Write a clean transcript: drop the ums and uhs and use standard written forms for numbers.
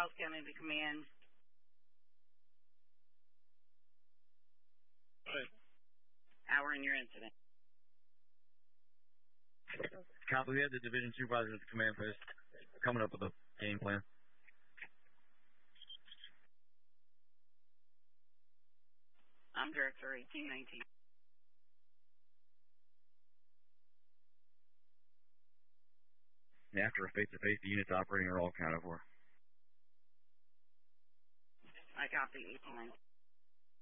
Charles County to command. Hour in your incident. Copy. We have the division supervisor at the command post coming up with a game plan. I'm Director 1819. After a face-to-face, the units operating are all accounted for. I copy 1819.